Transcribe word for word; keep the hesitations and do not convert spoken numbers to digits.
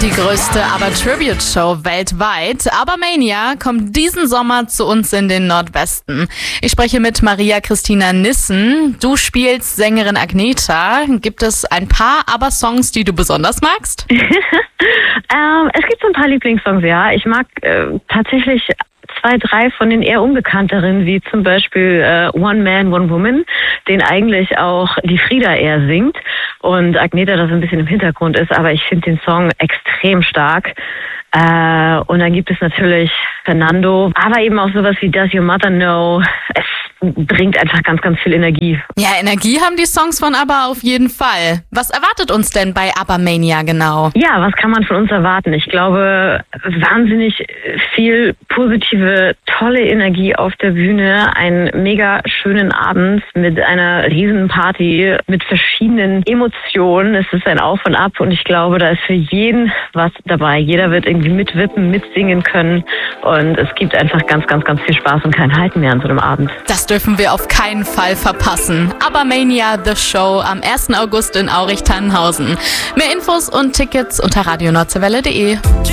Die größte ABBA-Tribute-Show weltweit. ABBA-Mania kommt diesen Sommer zu uns in den Nordwesten. Ich spreche mit Maria Christina Nissen. Du spielst Sängerin Agnetha. Gibt es ein paar ABBA-Songs, die du besonders magst? ähm, es gibt so ein paar Lieblingssongs, ja. Ich mag äh, tatsächlich zwei, drei von den eher unbekannteren, wie zum Beispiel äh, One Man, One Woman, den eigentlich auch die Frieda eher singt und Agnetha das ein bisschen im Hintergrund ist, aber ich finde den Song extrem stark. Äh, und dann gibt es natürlich Fernando, aber eben auch sowas wie Does Your Mother Know? Es bringt einfach ganz, ganz viel Energie. Ja, Energie haben die Songs von ABBA auf jeden Fall. Was erwartet uns denn bei ABBA-Mania genau? Ja, was kann man von uns erwarten? Ich glaube, wahnsinnig viel positive, tolle Energie auf der Bühne, einen mega schönen Abend mit einer riesen Party, mit verschiedenen Emotionen. Es ist ein Auf und Ab und ich glaube, da ist für jeden was dabei. Jeder wird irgendwie mitwippen, mitsingen können und es gibt einfach ganz, ganz, ganz viel Spaß und kein Halten mehr an so einem Abend. Das dürfen wir auf keinen Fall verpassen. ABBA-Mania, The Show, am ersten August in Aurich-Tannenhausen. Mehr Infos und Tickets unter radio nordseewelle punkt de.